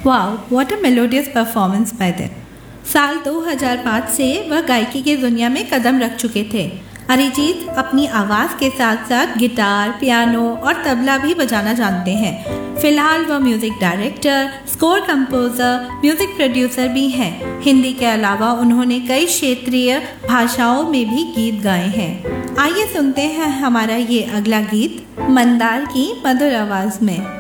Wow, what a melodious performance by them. साल 2005 से वह गायकी की दुनिया में कदम रख चुके थे। अरिजीत अपनी आवाज़ के साथ साथ गिटार, पियानो और तबला भी बजाना जानते हैं। फिलहाल वह music director, score composer, music producer भी हैं। हिंदी के अलावा उन्होंने कई क्षेत्रीय भाषाओं में भी गीत गाए हैं। आइए सुनते हैं हमारा ये अगला गीत मंदार की मधुर आवाज़ में।